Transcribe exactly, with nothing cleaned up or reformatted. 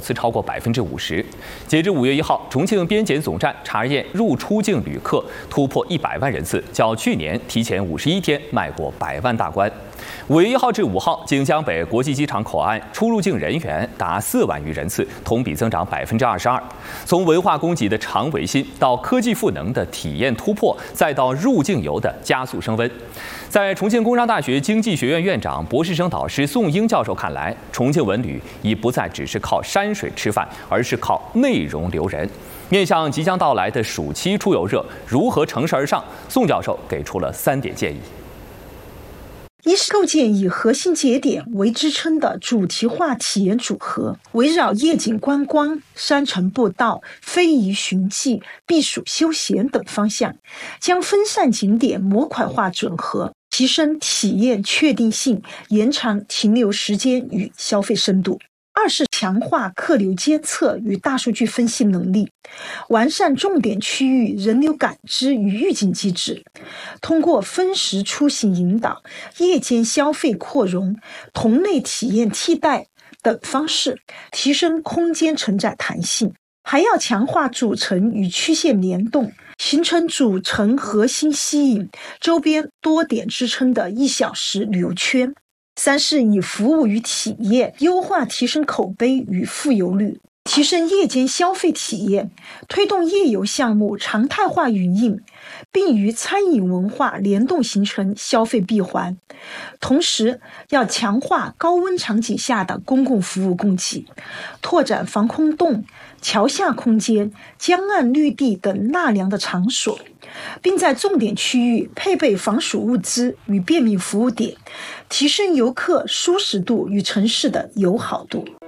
次超过百分之五十。截至五月一号，重庆边检总站查验入出境旅客突破一百万人次，较去年提前五十一天迈过百万大关。五月一号至五号，锦江北国际机场口岸出入境人员达四万余人次，同比增长百分之二十二。从文化供给的长维新到科技赋能的体验突破，再到入境游的加速升温。在重庆工商大学经济学院院长、博士生导师宋英教授看来，重庆文旅已不再只是靠山水吃饭，而是靠内容留人。面向即将到来的暑期出游热，如何乘势而上？宋教授给出了三点建议。 一是构建以核心节点为支撑的主题化体验组合，围绕夜景观光、山城步道、非遗寻迹、避暑休闲等方向，将分散景点模块化整合，提升体验确定性，延长停留时间与消费深度。二是强化客流监测与大数据分析能力，完善重点区域人流感知与预警机制，通过分时出行引导、夜间消费扩容、同类体验替代等方式，提升空间承载弹性。还要强化主城与区县联动，形成主城核心吸引、周边多点支撑的一小时旅游圈。三是以服务与体验优化提升口碑与复游率，提升夜间消费体验，推动夜游项目常态化运营，并与餐饮文化联动形成消费闭环。同时要强化高温场景下的公共服务供给，拓展防空洞、桥下空间、江岸绿地等纳凉的场所，并在重点区域配备防暑物资与便民服务点，提升游客舒适度与城市的友好度。